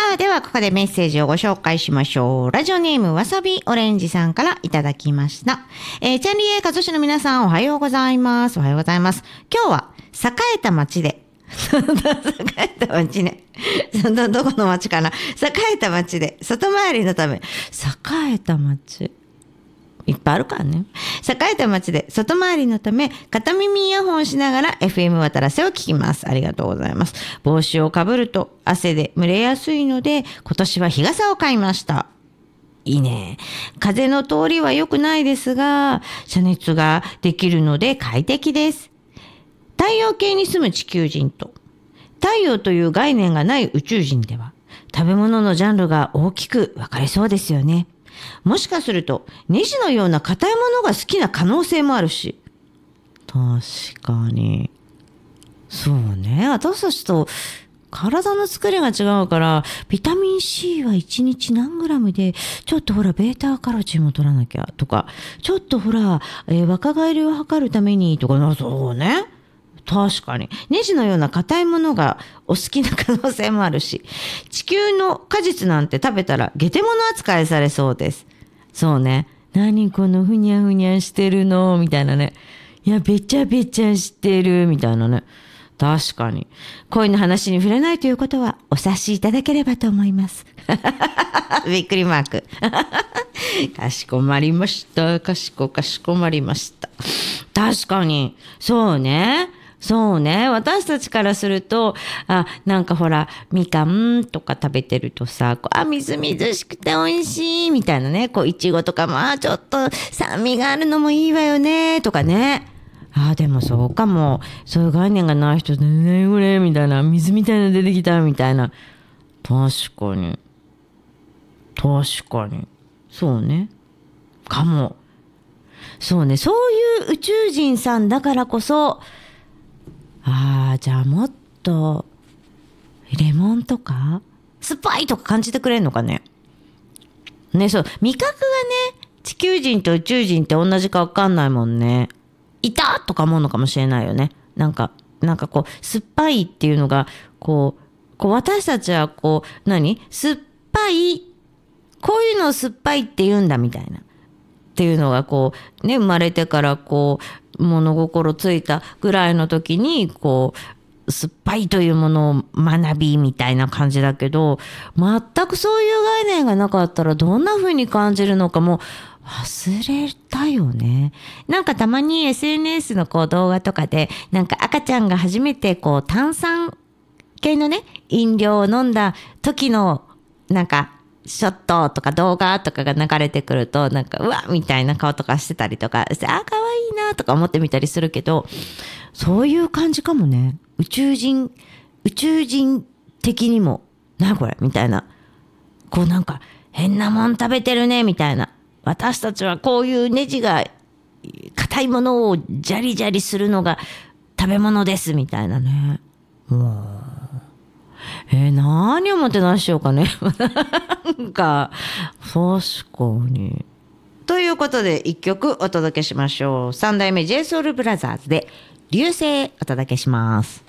あ、ではここでメッセージをご紹介しましょう。ラジオネームわさびオレンジさんからいただきました。チャンリエカズシの皆さん、おはようございます。おはようございます。今日は栄えた町で栄えた町ね。どこの町かな。栄えた町で外回りのため、栄えた町いっぱいあるからね。栄えた町で外回りのため片耳イヤホンしながら FM 渡らせを聞きます。ありがとうございます。帽子をかぶると汗で蒸れやすいので今年は日傘を買いました。いいね。風の通りは良くないですが遮熱ができるので快適です。太陽系に住む地球人と太陽という概念がない宇宙人では食べ物のジャンルが大きく分かれそうですよね。もしかするとネジのような硬いものが好きな可能性もあるし。確かにそうね。私たちと体の作りが違うからビタミン C は1日何グラムでちょっとほらベータカロチンも取らなきゃとかちょっとほら、若返りを測るためにとかそうね。確かにネジのような硬いものがお好きな可能性もあるし地球の果実なんて食べたらゲテモノ扱いされそうです。そうね。何このふにゃふにゃしてるのみたいなね。いやべちゃべちゃしてるみたいなね。確かに恋の話に触れないということはお察しいただければと思いますびっくりマークかしこまりました。かしこまりました。確かにそうね。そうね。私たちからすると、なんかほら、みかんとか食べてるとさ、みずみずしくて美味しいみたいなね。いちごとかも、ちょっと酸味があるのもいいわよね、とかね。でもそうかも。そういう概念がない人で、ねこれみたいな、水みたいなの出てきたみたいな。確かに。そうね。かも。そうね。そういう宇宙人さんだからこそ、じゃあもっとレモンとか酸っぱいとか感じてくれるのかね。ね、そう味覚がね地球人と宇宙人って同じか分かんないもんね。いたとか思うのかもしれないよね。なんか酸っぱいっていうのが私たちは酸っぱいこういうのを酸っぱいって言うんだみたいなっていうのが生まれてから物心ついたぐらいの時に酸っぱいというものを学びみたいな感じだけど全くそういう概念がなかったらどんな風に感じるのかも忘れたよね。なんかたまに SNS の動画とかで赤ちゃんが初めて炭酸系のね飲料を飲んだ時のショットとか動画とかが流れてくるとうわみたいな顔とかしてたりとかして可愛いなとか思ってみたりするけどそういう感じかもね。宇宙人的にもこれみたいな変なもん食べてるねみたいな。私たちはこういうネジが硬いものをジャリジャリするのが食べ物ですみたいなね。もう何をもてなしようかね確かに。ということで一曲お届けしましょう。三代目 JSOULBROTHERS で流星お届けします。